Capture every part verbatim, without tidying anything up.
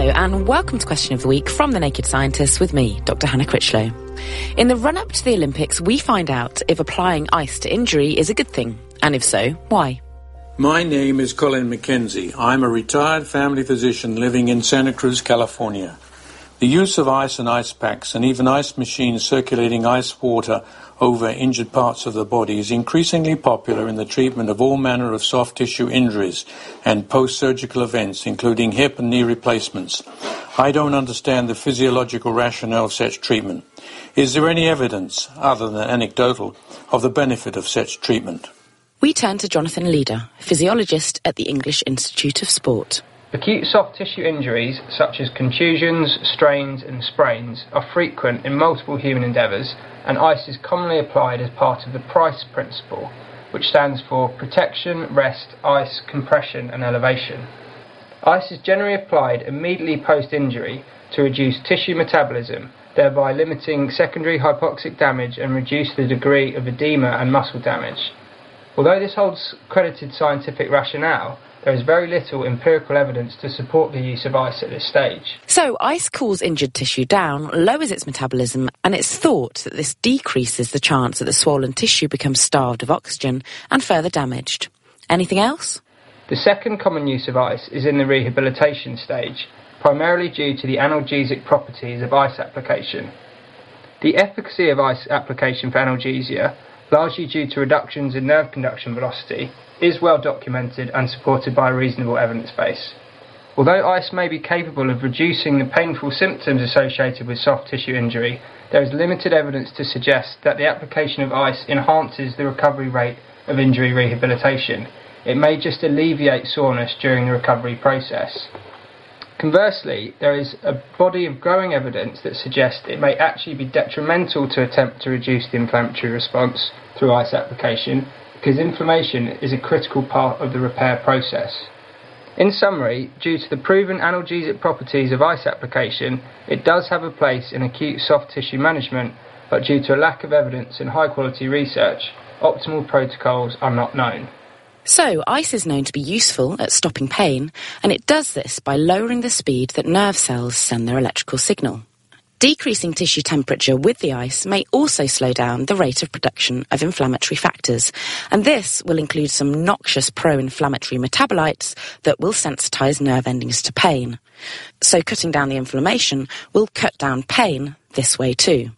and welcome to Question of the Week from The Naked Scientist with me, Doctor Hannah Critchlow. In the run-up to the Olympics, we find out if applying ice to injury is a good thing, and if so, why. My name is Colin McKenzie. I'm a retired family physician living in Santa Cruz, California. The use of ice and ice packs and even ice machines circulating ice water over injured parts of the body is increasingly popular in the treatment of all manner of soft tissue injuries and post-surgical events, including hip and knee replacements. I don't understand the physiological rationale of such treatment. Is there any evidence, other than anecdotal, of the benefit of such treatment? We turn to Jonathan Leader, physiologist at the English Institute of Sport. Acute soft tissue injuries, such as contusions, strains and sprains, are frequent in multiple human endeavours, and ice is commonly applied as part of the Price principle, which stands for protection, rest, ice, compression and elevation. Ice is generally applied immediately post-injury to reduce tissue metabolism, thereby limiting secondary hypoxic damage and reduce the degree of edema and muscle damage. Although this holds credited scientific rationale, there is very little empirical evidence to support the use of ice at this stage. So, ice cools injured tissue down, lowers its metabolism, and it's thought that this decreases the chance that the swollen tissue becomes starved of oxygen and further damaged. Anything else? The second common use of ice is in the rehabilitation stage, primarily due to the analgesic properties of ice application. The efficacy of ice application for analgesia, largely due to reductions in nerve conduction velocity, is well documented and supported by a reasonable evidence base. Although ice may be capable of reducing the painful symptoms associated with soft tissue injury, there is limited evidence to suggest that the application of ice enhances the recovery rate of injury rehabilitation. It may just alleviate soreness during the recovery process. Conversely, there is a body of growing evidence that suggests it may actually be detrimental to attempt to reduce the inflammatory response through ice application, because inflammation is a critical part of the repair process. In summary, due to the proven analgesic properties of ice application, it does have a place in acute soft tissue management, but due to a lack of evidence and high quality research, optimal protocols are not known. So, ice is known to be useful at stopping pain, and it does this by lowering the speed that nerve cells send their electrical signal. Decreasing tissue temperature with the ice may also slow down the rate of production of inflammatory factors, and this will include some noxious pro-inflammatory metabolites that will sensitize nerve endings to pain. So cutting down the inflammation will cut down pain this way too.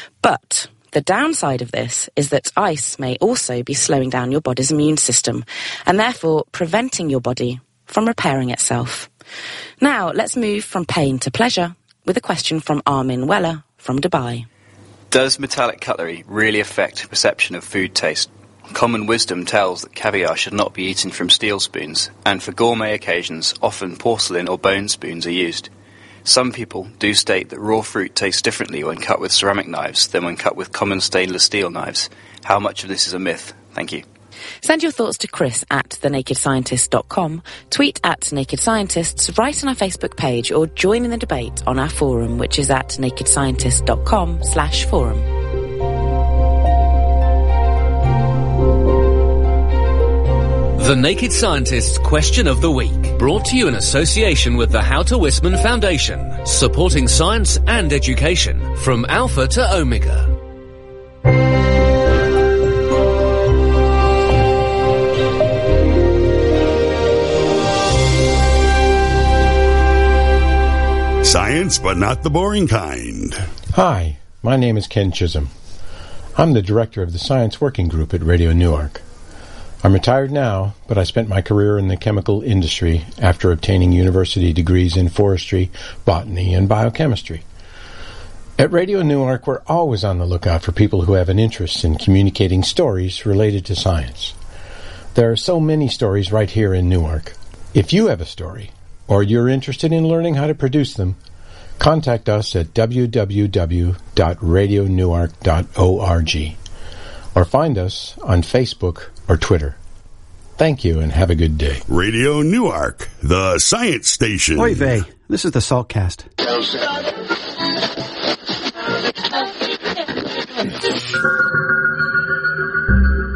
But the downside of this is that ice may also be slowing down your body's immune system, and therefore preventing your body from repairing itself. Now, let's move from pain to pleasure with a question from Armin Weller from Dubai. Does metallic cutlery really affect perception of food taste? Common wisdom tells that caviar should not be eaten from steel spoons, and for gourmet occasions, often porcelain or bone spoons are used. Some people do state that raw fruit tastes differently when cut with ceramic knives than when cut with common stainless steel knives. How much of this is a myth? Thank you. Send your thoughts to Chris at the naked scientist dot com, tweet at Naked Scientists, write on our Facebook page, or join in the debate on our forum, which is at naked scientist dot com slash forum. The Naked Scientist's Question of the Week, brought to you in association with the Houter Wisman Foundation, supporting science and education from Alpha to Omega. Science, but not the boring kind. Hi, my name is Ken Chisholm. I'm the director of the Science Working Group at Radio Newark. I'm retired now, but I spent my career in the chemical industry after obtaining university degrees in forestry, botany, and biochemistry. At Radio Newark, we're always on the lookout for people who have an interest in communicating stories related to science. There are so many stories right here in Newark. If you have a story, or you're interested in learning how to produce them, contact us at w w w dot radio newark dot org or find us on Facebook or Twitter. Thank you and have a good day. Radio Newark, the science station. Oy vey, this is the Saltcast.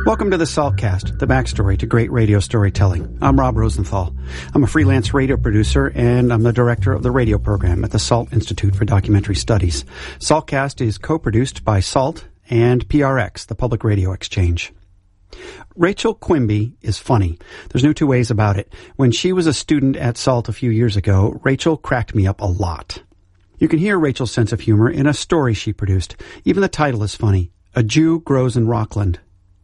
Welcome to the Saltcast, the backstory to great radio storytelling. I'm Rob Rosenthal. I'm a freelance radio producer, and I'm the director of the radio program at the SALT Institute for Documentary Studies. Saltcast is co-produced by SALT and P R X, the Public Radio Exchange. Rachel Quimby is funny. There's no two ways about it. When she was a student at SALT a few years ago, Rachel cracked me up a lot. You can hear Rachel's sense of humor in a story she produced. Even the title is funny. A Jew Grows in Rockland.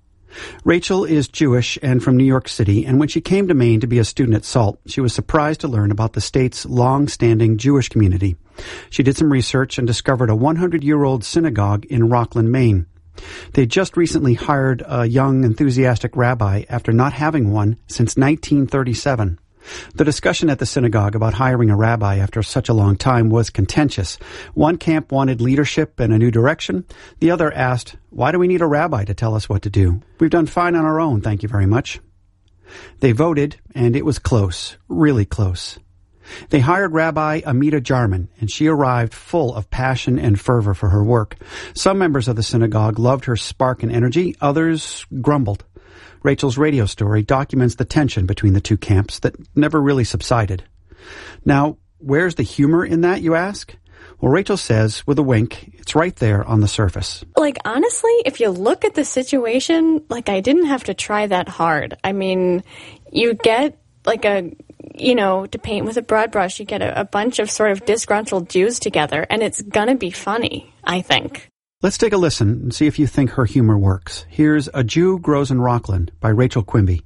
Rachel is Jewish and from New York City, and when she came to Maine to be a student at SALT, she was surprised to learn about the state's long-standing Jewish community. She did some research and discovered a hundred-year-old synagogue in Rockland, Maine. They just recently hired a young, enthusiastic rabbi after not having one since nineteen thirty-seven. The discussion at the synagogue about hiring a rabbi after such a long time was contentious. One camp wanted leadership and a new direction. The other asked, why do we need a rabbi to tell us what to do? We've done fine on our own, thank you very much. They voted, and it was close, really close. They hired Rabbi Amita Jarman, and she arrived full of passion and fervor for her work. Some members of the synagogue loved her spark and energy, others grumbled. Rachel's radio story documents the tension between the two camps that never really subsided. Now, where's the humor in that, you ask? Well, Rachel says, with a wink, it's right there on the surface. Like, honestly, if you look at the situation, like, I didn't have to try that hard. I mean, you get, like, a, you know, to paint with a broad brush, you get a, a bunch of sort of disgruntled Jews together, and it's gonna be funny, I think. Let's take a listen and see if you think her humor works. Here's A Jew Grows in Rockland by Rachel Quimby.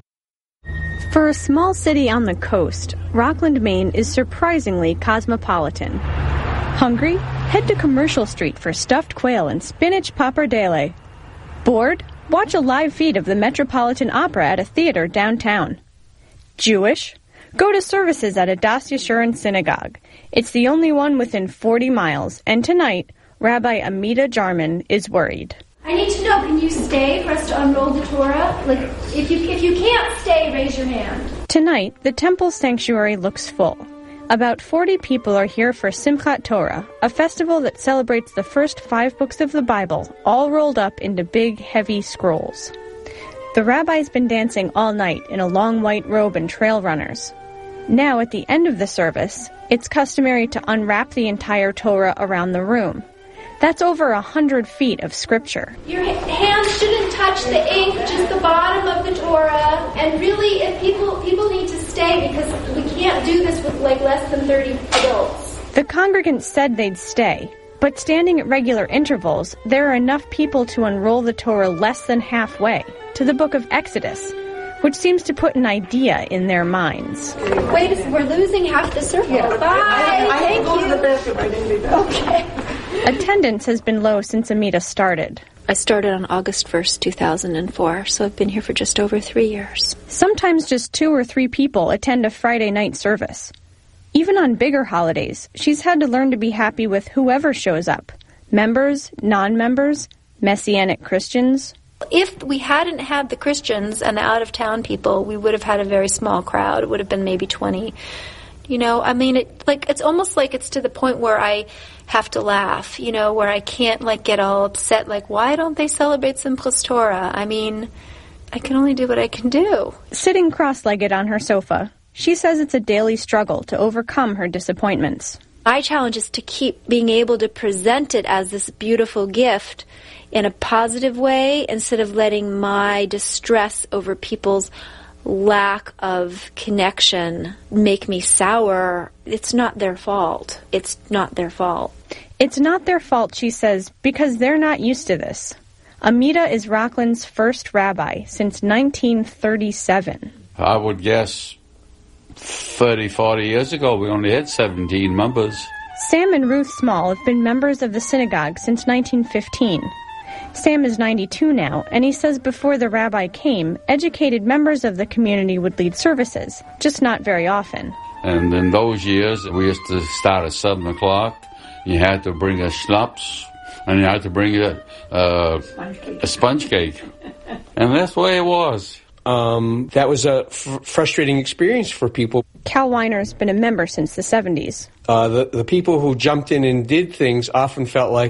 For a small city on the coast, Rockland, Maine is surprisingly cosmopolitan. Hungry? Head to Commercial Street for stuffed quail and spinach pappardelle. Bored? Watch a live feed of the Metropolitan Opera at a theater downtown. Jewish? Go to services at a Das Yeshurun synagogue. It's the only one within forty miles, and tonight, Rabbi Amita Jarman is worried. I need to know, can you stay for us to unroll the Torah? Like, if you if you can't stay, raise your hand. Tonight, the temple sanctuary looks full. About forty people are here for Simchat Torah, a festival that celebrates the first five books of the Bible, all rolled up into big, heavy scrolls. The rabbi's been dancing all night in a long white robe and trail runners. Now, at the end of the service, it's customary to unwrap the entire Torah around the room. That's over a hundred feet of scripture. Your hands shouldn't touch the ink, just the bottom of the Torah. And really, if people people need to stay because we can't do this with like less than thirty adults. The congregants said they'd stay, but standing at regular intervals, there are enough people to unroll the Torah less than halfway to the book of Exodus, which seems to put an idea in their minds. Wait, we're losing half the circle. Yeah. Bye. I, I Thank you. To the bathroom. I didn't do that. Okay. Attendance has been low since Amita started. I started on August first, two thousand four, so I've been here for just over three years. Sometimes just two or three people attend a Friday night service. Even on bigger holidays, she's had to learn to be happy with whoever shows up. Members, non-members, Messianic Christians. If we hadn't had the Christians and the out-of-town people, we would have had a very small crowd. It would have been maybe twenty. You know, I mean, it like it's almost like it's to the point where I have to laugh, you know, where I can't, like, get all upset, like, why don't they celebrate Simchas Torah? I mean, I can only do what I can do. Sitting cross-legged on her sofa, she says it's a daily struggle to overcome her disappointments. My challenge is to keep being able to present it as this beautiful gift in a positive way instead of letting my distress over people's lack of connection make me sour. It's not their fault. It's not their fault. It's not their fault, she says, because they're not used to this. Amita is Rockland's first rabbi since nineteen thirty-seven. I would guess thirty, forty years ago we only had seventeen members. Sam and Ruth Small have been members of the synagogue since nineteen fifteen. Sam is ninety-two now, and he says before the rabbi came, educated members of the community would lead services, just not very often. And in those years, we used to start at seven o'clock. You had to bring a schnapps, and you had to bring a, uh, sponge a sponge cake. And that's the way it was. Um, that was a f- frustrating experience for people. Cal Weiner's been a member since the seventies. Uh, the, the people who jumped in and did things often felt like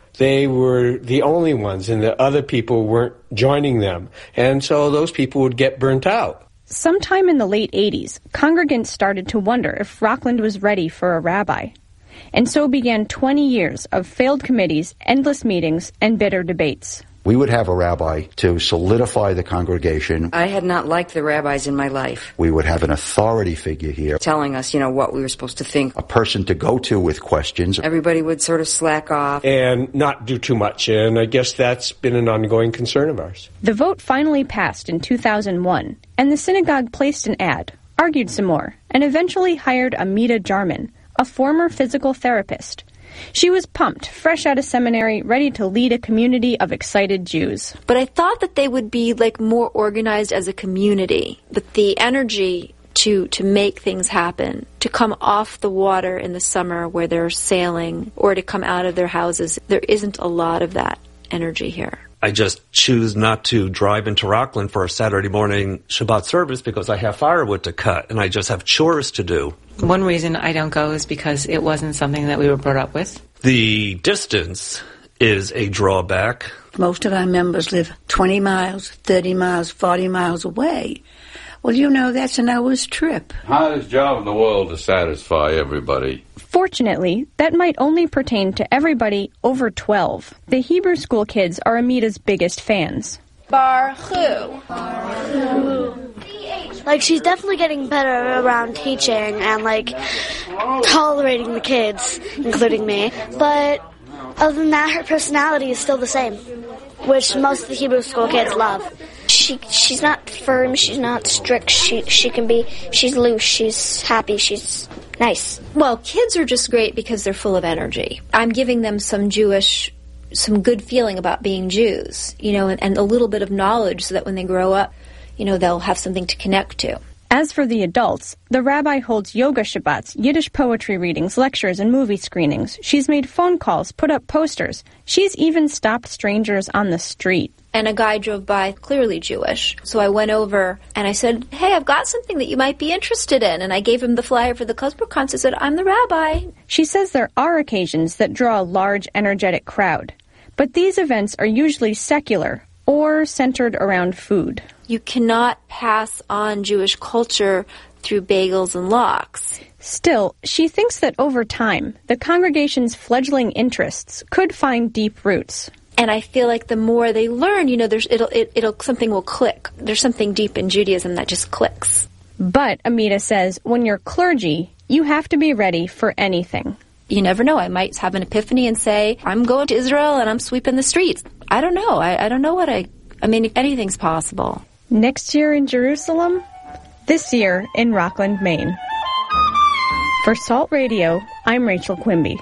they were the only ones and the other people weren't joining them. And so those people would get burnt out. Sometime in the late eighties, congregants started to wonder if Rockland was ready for a rabbi. And so began twenty years of failed committees, endless meetings, and bitter debates. We would have a rabbi to solidify the congregation. I had not liked the rabbis in my life. We would have an authority figure here. Telling us, you know, what we were supposed to think. A person to go to with questions. Everybody would sort of slack off. And not do too much, and I guess that's been an ongoing concern of ours. The vote finally passed in two thousand one, and the synagogue placed an ad, argued some more, and eventually hired Amita Jarman, a former physical therapist. She was pumped, fresh out of seminary, ready to lead a community of excited Jews. But I thought that they would be like more organized as a community, but the energy to to make things happen, to come off the water in the summer where they're sailing, or to come out of their houses, there isn't a lot of that energy here. I just choose not to drive into Rockland for a Saturday morning Shabbat service because I have firewood to cut and I just have chores to do. One reason I don't go is because it wasn't something that we were brought up with. The distance is a drawback. Most of our members live twenty miles, thirty miles, forty miles away. Well, you know, that's an hour's trip. Hardest job in the world to satisfy everybody. Fortunately, that might only pertain to everybody over twelve. The Hebrew school kids are Amita's biggest fans. Baruch. Like, she's definitely getting better around teaching and, like, tolerating the kids, including me. But other than that, her personality is still the same, which most of the Hebrew school kids love. She she's not firm, she's not strict, she she can be, she's loose, she's happy, she's nice. Well, kids are just great because they're full of energy. I'm giving them some Jewish, some good feeling about being Jews, you know, and, and a little bit of knowledge so that when they grow up, you know, they'll have something to connect to. As for the adults, the rabbi holds yoga Shabbats, Yiddish poetry readings, lectures, and movie screenings. She's made phone calls, put up posters. She's even stopped strangers on the street. And a guy drove by, clearly Jewish. So I went over and I said, hey, I've got something that you might be interested in. And I gave him the flyer for the Kluzburg concert. I said, I'm the rabbi. She says there are occasions that draw a large, energetic crowd. But these events are usually secular or centered around food. You cannot pass on Jewish culture through bagels and lox. Still, she thinks that over time, the congregation's fledgling interests could find deep roots. And I feel like the more they learn, you know, there's it'll it, it'll something will click. There's something deep in Judaism that just clicks. But Amita says, when you're clergy, you have to be ready for anything. You never know. I might have an epiphany and say, I'm going to Israel and I'm sweeping the streets. I don't know. I, I don't know what I... I mean, anything's possible. Next year in Jerusalem, this year in Rockland, Maine. For Salt Radio, I'm Rachel Quimby.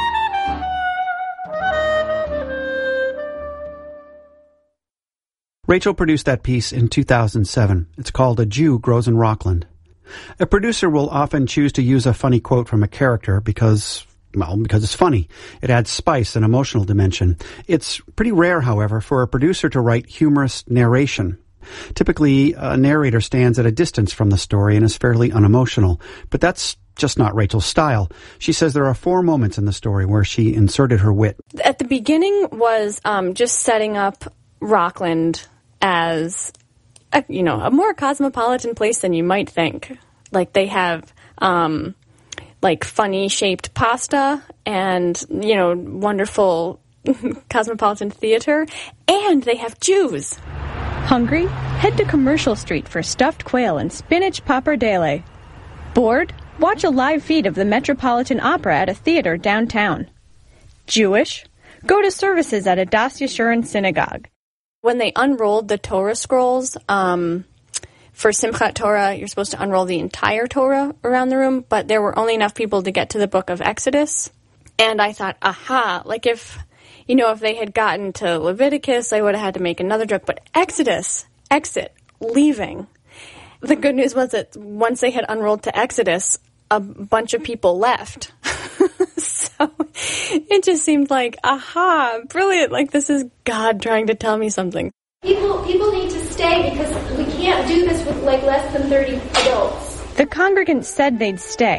Rachel produced that piece in two thousand seven. It's called A Jew Grows in Rockland. A producer will often choose to use a funny quote from a character because, well, because it's funny. It adds spice and emotional dimension. It's pretty rare, however, for a producer to write humorous narration. Typically, a narrator stands at a distance from the story and is fairly unemotional, but that's just not Rachel's style. She says there are four moments in the story where she inserted her wit. At the beginning was um, just setting up Rockland as, a, you know, a more cosmopolitan place than you might think. Like, they have, um, like, funny-shaped pasta and, you know, wonderful cosmopolitan theater, and they have Jews. Hungry? Head to Commercial Street for stuffed quail and spinach pappardelle. Bored? Watch a live feed of the Metropolitan Opera at a theater downtown. Jewish? Go to services at a Das Yeshurun synagogue. When they unrolled the Torah scrolls, um, for Simchat Torah, you're supposed to unroll the entire Torah around the room, but there were only enough people to get to the book of Exodus. And I thought, aha, like if, you know, if they had gotten to Leviticus, I would have had to make another joke. But Exodus, exit, leaving. The good news was that once they had unrolled to Exodus, a bunch of people left. So it just seemed like, aha, brilliant. Like, this is God trying to tell me something. People people need to stay because we can't do this with, like, less than thirty adults. The congregants said they'd stay,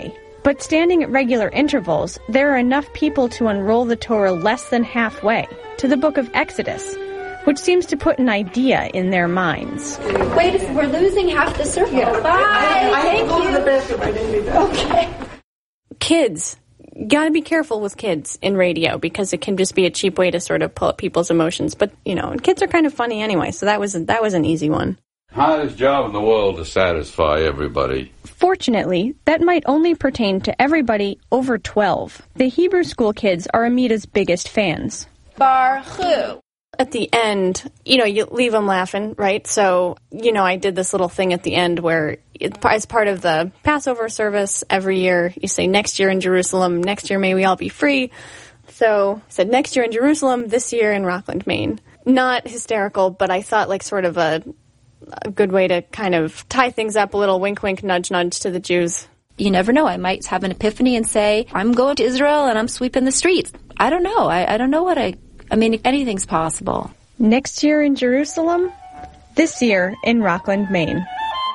But standing at regular intervals, there are enough people to unroll the Torah less than halfway, to the book of Exodus, which seems to put an idea in their minds. Wait, we're losing half the circle. Yeah. Bye. I, I Thank you. The bathroom. I didn't do that. Okay. Kids. Gotta be careful with kids in radio because it can just be a cheap way to sort of pull up people's emotions. But, you know, kids are kind of funny anyway, so that was that was an easy one. Hardest job in the world to satisfy everybody. Fortunately, that might only pertain to everybody over twelve. The Hebrew school kids are Amita's biggest fans. Baruch. At the end, you know, you leave them laughing, right? So, you know, I did this little thing at the end where, it, as part of the Passover service every year, you say, next year in Jerusalem, next year may we all be free. So I said, next year in Jerusalem, this year in Rockland, Maine. Not hysterical, but I thought like sort of a, a good way to kind of tie things up, a little wink, wink, nudge, nudge to the Jews. You never know. I might have an epiphany and say, I'm going to Israel and I'm sweeping the streets. I don't know. I, I don't know what I... I mean, anything's possible. Next year in Jerusalem, this year in Rockland, Maine.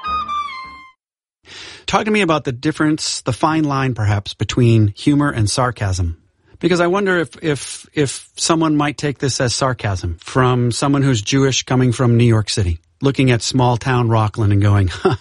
Talk to me about the difference, the fine line perhaps, between humor and sarcasm. Because I wonder if, if, if someone might take this as sarcasm from someone who's Jewish coming from New York City, looking at small town Rockland and going, huh.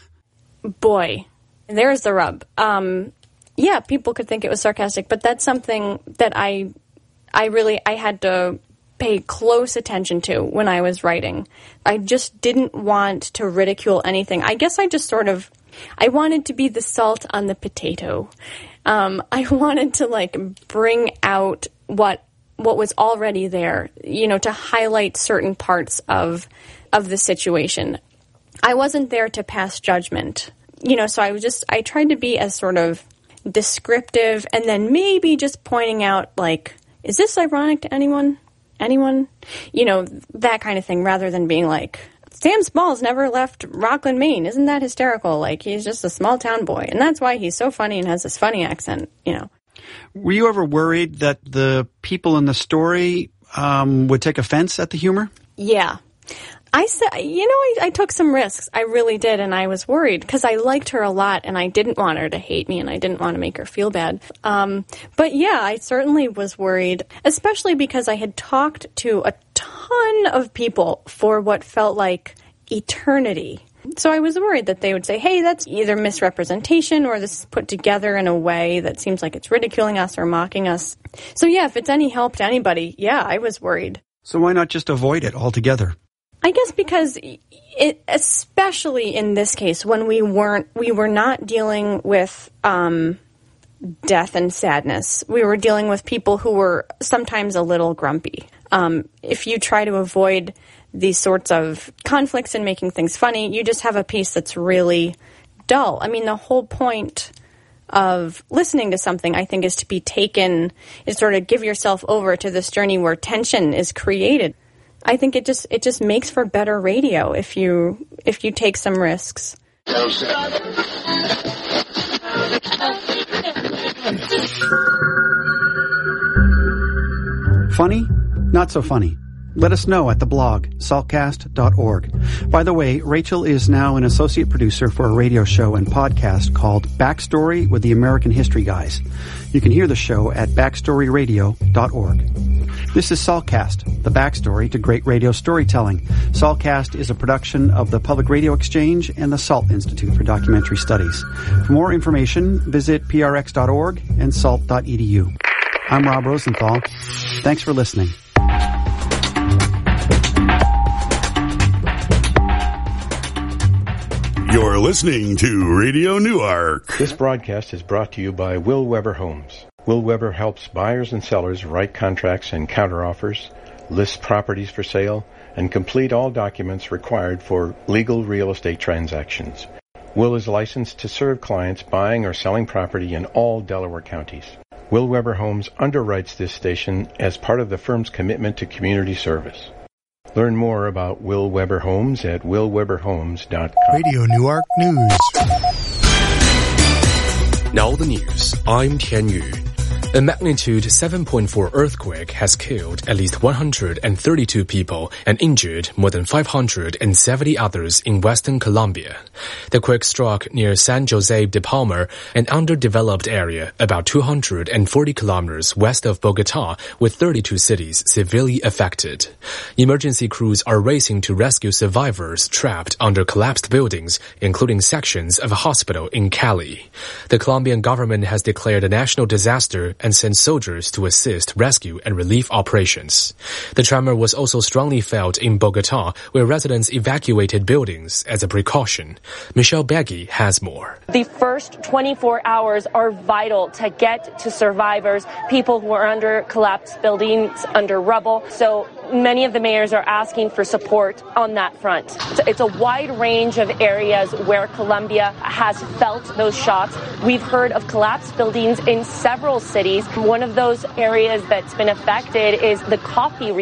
Boy, there's the rub. Um, yeah, people could think it was sarcastic, but that's something that I... I really, I had to pay close attention to when I was writing. I just didn't want to ridicule anything. I guess I just sort of, I wanted to be the salt on the potato. Um, I wanted to like bring out what, what was already there, you know, to highlight certain parts of, of the situation. I wasn't there to pass judgment, you know, so I was just, I tried to be as sort of descriptive and then maybe just pointing out like, is this ironic to anyone? Anyone? You know, that kind of thing, rather than being like, Sam Smalls never left Rockland, Maine. Isn't that hysterical? Like, he's just a small town boy. And that's why he's so funny and has this funny accent, you know. Were you ever worried that the people in the story um, would take offense at the humor? Yeah. I said, you know, I, I took some risks. I really did, and I was worried because I liked her a lot, and I didn't want her to hate me, and I didn't want to make her feel bad. Um, but yeah, I certainly was worried, especially because I had talked to a ton of people for what felt like eternity. So I was worried that they would say, hey, that's either misrepresentation or this is put together in a way that seems like it's ridiculing us or mocking us. So yeah, if it's any help to anybody, yeah, I was worried. So why not just avoid it altogether? I guess because, it, especially in this case, when we weren't, we were not dealing with um, death and sadness. We were dealing with people who were sometimes a little grumpy. Um, if you try to avoid these sorts of conflicts and making things funny, you just have a piece that's really dull. I mean, the whole point of listening to something, I think, is to be taken, is sort of give yourself over to this journey where tension is created. I think it just it just makes for better radio if you if you take some risks. Funny? Not so funny. Let us know at the blog, saltcast dot org. By the way, Rachel is now an associate producer for a radio show and podcast called Backstory with the American History Guys. You can hear the show at backstory radio dot org. This is Saltcast, the backstory to great radio storytelling. Saltcast is a production of the Public Radio Exchange and the Salt Institute for Documentary Studies. For more information, visit p r x dot org and salt dot e d u. I'm Rob Rosenthal. Thanks for listening. You're listening to Radio Newark. This broadcast is brought to you by Will Weber Homes. Will Weber helps buyers and sellers write contracts and counteroffers, list properties for sale, and complete all documents required for legal real estate transactions. Will is licensed to serve clients buying or selling property in all Delaware counties. Will Weber Homes underwrites this station as part of the firm's commitment to community service. Learn more about Will Weber Homes at will weber homes dot com. Radio Newark News. Now the news. I'm Tian Yu. A magnitude seven point four earthquake has killed at least one hundred thirty-two people and injured more than five hundred seventy others in western Colombia. The quake struck near San Jose de Palmar, an underdeveloped area about two hundred forty kilometers west of Bogota, with thirty-two cities severely affected. Emergency crews are racing to rescue survivors trapped under collapsed buildings, including sections of a hospital in Cali. The Colombian government has declared a national disaster and sent soldiers to assist rescue and relief operations. The tremor was also strongly felt in Bogota, where residents evacuated buildings as a precaution. Michelle Beggy has more. The first twenty-four hours are vital to get to survivors, people who are under collapsed buildings, under rubble. So many of the mayors are asking for support on that front. It's a wide range of areas where Colombia has felt those shocks. We've heard of collapsed buildings in several cities. One of those areas that's been affected is the coffee